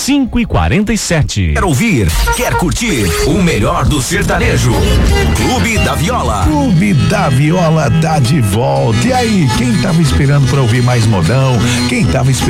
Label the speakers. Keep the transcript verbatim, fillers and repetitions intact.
Speaker 1: cinco e quarenta e sete.
Speaker 2: Quer ouvir? Quer curtir? O melhor do sertanejo. Clube da Viola.
Speaker 3: Clube da Viola tá de volta. E aí, quem tava esperando pra ouvir mais modão? Quem tava esperando